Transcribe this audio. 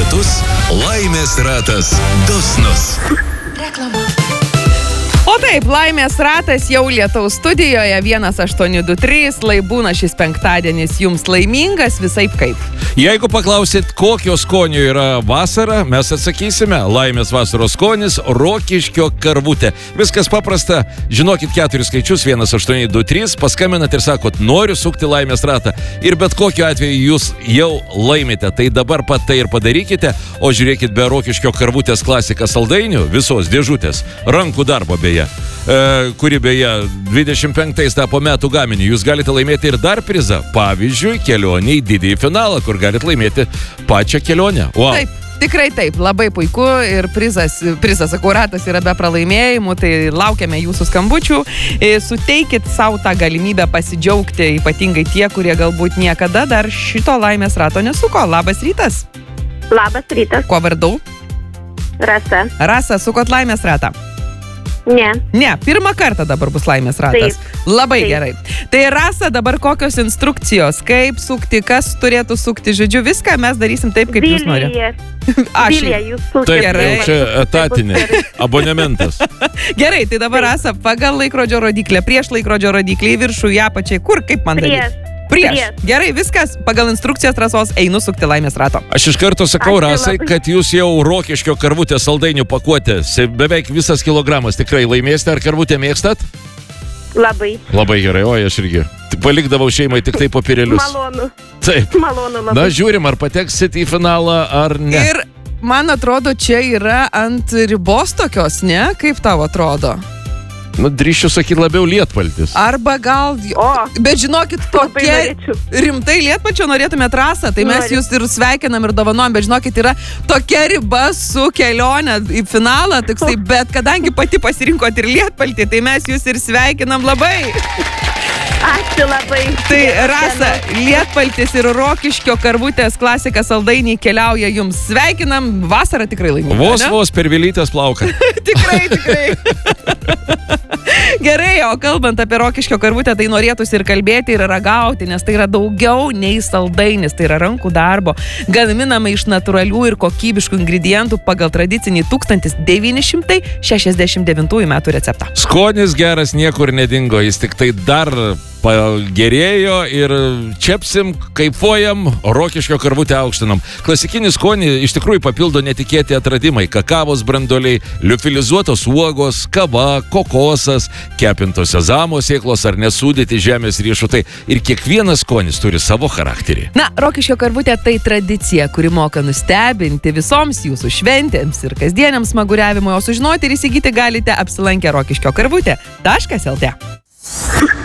lietus, laimės ratas dosnus. Reklama. O taip, laimės ratas jau Lietaus studijoje 1823, lai būna šis penktadienis jums laimingas visaip kaip. Jeigu paklausit, kokio skonio yra vasara, mes atsakysime. Laimės vasaros skonis – Rokiškio karvutė. Viskas paprasta. Žinokit 4 skaičius 1823, paskambinat ir sakot, noriu sukti laimės ratą. Ir bet kokiu atveju jūs jau laimite. Tai dabar pat tai ir padarykite. O žiūrėkit, be Rokiškio karvutės klasika saldainių, visos dėžutės, rankų darbo beje, kuri beje 25 tapo metų gaminį. Jūs galite laimėti ir dar prizą. Pavyzdžiui, kelionė į didįjį finalą, kur galite laimėti pačią kelionę. Wow. Taip. Tikrai taip, labai puiku ir prizas akuratas yra be pralaimėjimų, tai laukiame jūsų skambučių. Suteikit savo tą galimybę pasidžiaugti, ypatingai tie, kurie galbūt niekada dar šito laimės rato nesuko. Labas rytas. Labas rytas. Kuo vardu? Rasa. Rasa, sukot laimės ratą? Ne, pirmą kartą dabar bus laimės ratas. Taip. Labai Taip. gerai. Tai Rasa, dabar kokios instrukcijos, kaip sukti, kas turėtų sukti, žodžiu, viską mes darysim taip, kaip jūs norite. Vilija, jūs sukite. Taip, Gerai. jau čia etatinė. Abonementas. Gerai, tai dabar Rasa, pagal laikrodžio rodiklę, prieš laikrodžio rodiklį, į viršų, į apačią, kur, kaip man daryti? Prieš. Gerai, viskas, pagal instrukcijas Rasos einu sukti laimės rato. Aš iš karto sakau Ačiū Rasai, labai. kad jūs jau Rokiškio karvutės saldainių pakuotė, beveik visas kilogramas tikrai laimėsite. Ar karvutę mėgstat? Labai. Labai gerai, o aš irgi. Palikdavau šeimai tik tai popierėlius. Malonu. Taip. Malonu labai. Na, žiūrim, ar pateksit į finalą, ar ne. Ir man atrodo, čia yra ant ribos tokios, ne? Kaip tau atrodo? Nu, drįšiu sakyti labiau lietpaltis. Arba gal... O, Bet žinokit, labai tokie norėčiau. rimtai lietpačio norėtumėt Rasą, tai mes Noriu. jūs ir sveikinam ir dovanom, bet žinokit, yra tokia riba su kelionė į finalą, tiksliai, bet kadangi pati pasirinkot ir lietpaltį, tai mes jūs ir sveikinam labai. Ačiū labai. Tai Rasa, lietpaltis ir Rokiškio karvutės klasika saldainiai keliauja jums. Sveikinam, vasara tikrai laiminga. Vos per vilytės plauką. Tikrai. Gerai, o kalbant apie Rokiškio karvutę, tai norėtųsi ir kalbėti, ir ragauti, nes tai yra daugiau nei saldainis, tai yra rankų darbo, gaminama iš natūralių ir kokybiškų ingredientų pagal tradicinį 1969 metų receptą. Skonis geras niekur nedingo, jis tik tai dar pagerėjo ir čepsim, kaifuojam, Rokiškio karvutę aukštinam. Klasikinį skonį iš tikrųjų papildo netikėti atradimai. Kakavos branduoliai, liofilizuotos uogos, kava, kokosas, kepintos sezamo sėklos ar nesūdyti žemės riešutai. Ir kiekvienas skonis turi savo charakterį. Na, Rokiškio karvutė tai tradicija, kuri moka nustebinti visoms jūsų šventėms ir kasdieniams smaguriavimui, o sužinoti ir įsigyti galite apsilankę rokiškiokarvutė.lt.